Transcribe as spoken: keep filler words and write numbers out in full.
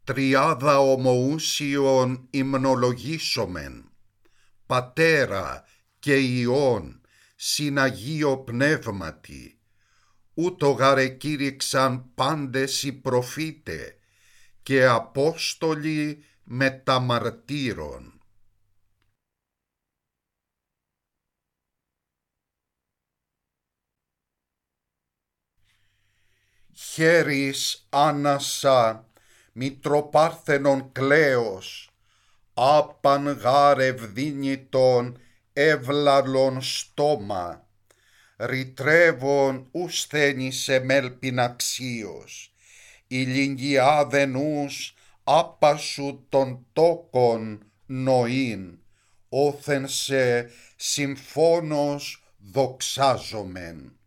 τριάδα ομοούσιον υμνολογήσομεν, Πατέρα και Υιόν συν Αγίο Πνεύματι, ούτω γαρ εκήρυξαν πάντες οι προφήτε και Απόστολοι μεταμαρτύρων. Χέρις Άνασα, Μητροπάρθενον Κλέος, άπαν γάρ ευδίνητον ευλαλον στόμα, ρητρεύον ουσθένης εμέλπιν αξίως, ηλιγιάδεν ους άπασου των τόκων νοήν, όθεν σε συμφώνος δοξάζομεν.